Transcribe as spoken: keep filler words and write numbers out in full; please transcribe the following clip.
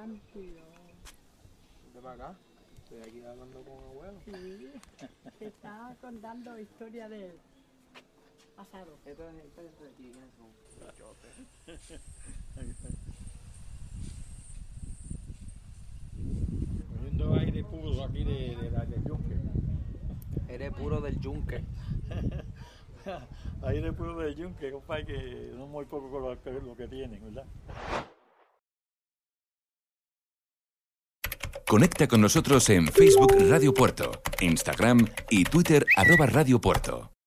tío. Vente para acá. Estoy aquí hablando con abuelo. Sí, que está contando historia del pasado. Esto es esto es de aquí, ¿quiénes son? Cogiendo aire puro aquí de, de la del yunque. Eres puro del yunque. Aire puro del yunque, compadre, que no muy poco con lo que, lo que tienen, ¿verdad? Conecta con nosotros en Facebook Radio Puerto, Instagram y Twitter arroba Radio Puerto.